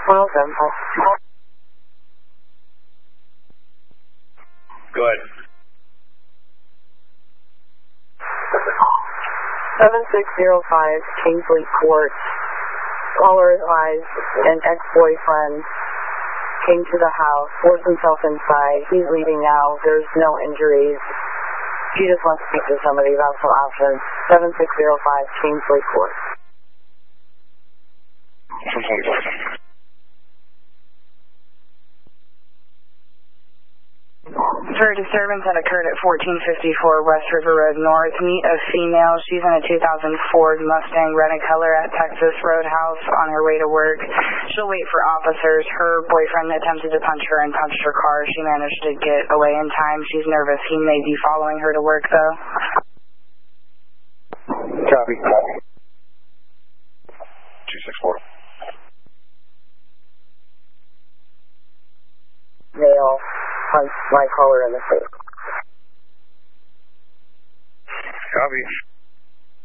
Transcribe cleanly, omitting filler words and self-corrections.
Welcome. Go ahead. 7605 Kingsley Court. Caller advised an ex-boyfriend came to the house, forced himself inside. He's leaving now. There's no injuries. She just wants to speak to somebody about some options. 7605 Kingsley Court. For a disturbance that occurred at 1454 West River Road North, meet a female. She's in a 2000 Ford Mustang, red in color, at Texas Roadhouse on her way to work. She'll wait for officers. Her boyfriend attempted to punch her and punched her car. She managed to get away in time. She's nervous. He may be following her to work, though. Copy. 264. Male punched my caller in the face. Copy.